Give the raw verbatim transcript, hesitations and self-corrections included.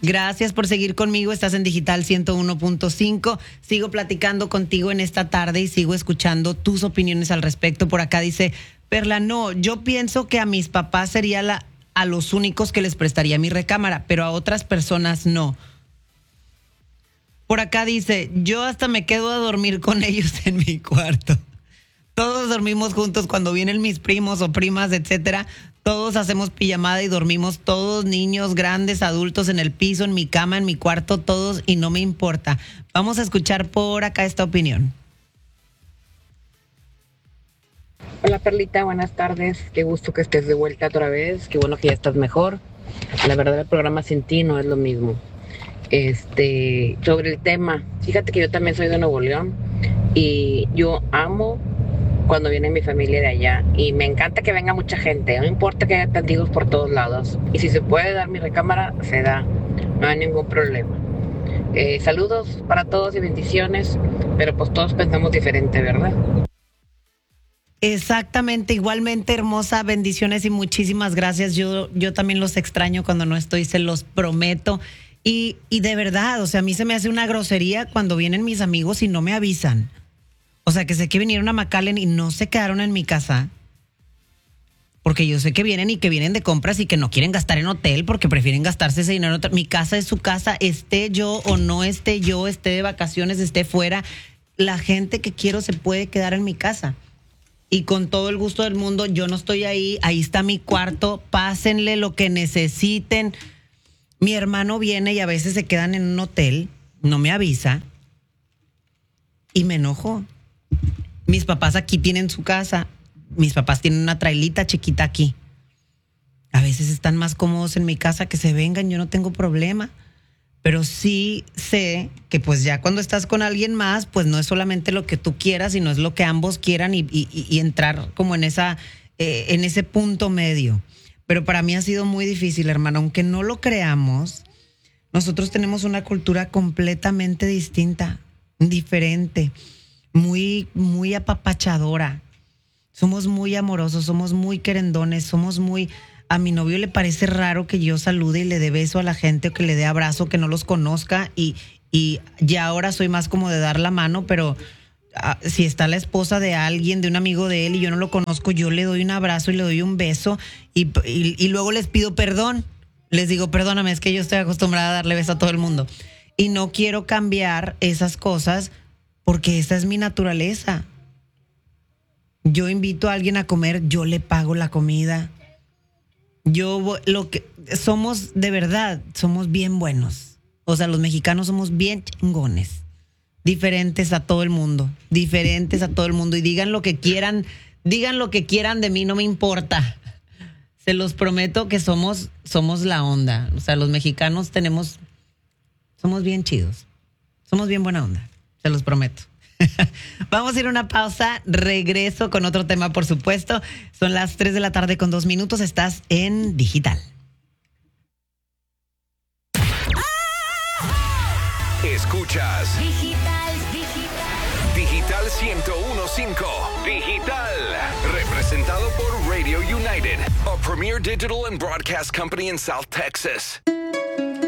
Gracias por seguir conmigo. Estás en Digital ciento uno punto cinco. Sigo platicando contigo en esta tarde y sigo escuchando tus opiniones al respecto. Por acá dice Perla, no, yo pienso que a mis papás sería la, a los únicos que les prestaría mi recámara, pero a otras personas no. Por acá dice, yo hasta me quedo a dormir con ellos en mi cuarto. Todos dormimos juntos cuando vienen mis primos o primas, etcétera. Todos hacemos pijamada y dormimos todos, niños, grandes, adultos, en el piso, en mi cama, en mi cuarto, todos, y no me importa. Vamos a escuchar por acá esta opinión. Hola Perlita, buenas tardes. Qué gusto que estés de vuelta otra vez. Qué bueno que ya estás mejor. La verdad, el programa sin ti no es lo mismo. Este, sobre el tema, fíjate que yo también soy de Nuevo León y yo amo cuando viene mi familia de allá y me encanta que venga mucha gente, no importa que haya testigos por todos lados, y si se puede dar mi recámara, se da, no hay ningún problema. Eh, saludos para todos y bendiciones, pero pues todos pensamos diferente, ¿verdad? Exactamente, igualmente, hermosa, bendiciones y muchísimas gracias. Yo, yo también los extraño cuando no estoy, se los prometo. Y, y de verdad, o sea, a mí se me hace una grosería cuando vienen mis amigos y no me avisan. O sea, que sé que vinieron a McAllen y no se quedaron en mi casa. Porque yo sé que vienen y que vienen de compras y que no quieren gastar en hotel porque prefieren gastarse ese dinero en hotel. Mi casa es su casa, esté yo o no esté yo, esté de vacaciones, esté fuera. La gente que quiero se puede quedar en mi casa. Y con todo el gusto del mundo, yo no estoy ahí, ahí está mi cuarto, pásenle lo que necesiten. Mi hermano viene y a veces se quedan en un hotel, no me avisa y me enojo. Mis papás aquí tienen su casa, mis papás tienen una trailita chiquita aquí. A veces están más cómodos en mi casa, que se vengan, yo no tengo problema. Pero sí sé que pues ya cuando estás con alguien más, pues no es solamente lo que tú quieras, sino es lo que ambos quieran y, y, y entrar como en esa, eh, en ese punto medio. Pero para mí ha sido muy difícil, hermano, aunque no lo creamos. Nosotros tenemos una cultura completamente distinta, diferente, muy, muy apapachadora. Somos muy amorosos, somos muy querendones, somos muy... A mi novio le parece raro que yo salude y le dé beso a la gente o que le dé abrazo, que no los conozca, y, y ya ahora soy más como de dar la mano, pero ah, si está la esposa de alguien, de un amigo de él y yo no lo conozco, yo le doy un abrazo y le doy un beso y, y, y luego les pido perdón. Les digo, perdóname, es que yo estoy acostumbrada a darle beso a todo el mundo. Y no quiero cambiar esas cosas porque esa es mi naturaleza. Yo invito a alguien a comer, yo le pago la comida. Yo, lo que somos, de verdad, somos bien buenos. O sea, los mexicanos somos bien chingones. Diferentes a todo el mundo. Diferentes a todo el mundo. Y digan lo que quieran, digan lo que quieran de mí, no me importa. Se los prometo que somos, somos la onda. O sea, los mexicanos tenemos, somos bien chidos. Somos bien buena onda. Se los prometo. Vamos a ir a una pausa, regreso con otro tema, por supuesto. Son las tres de la tarde con dos minutos, estás en Digital. Escuchas Digital, digital. Digital ciento uno punto cinco. Digital. Representado por Radio United, a premier digital and broadcast company in South Texas.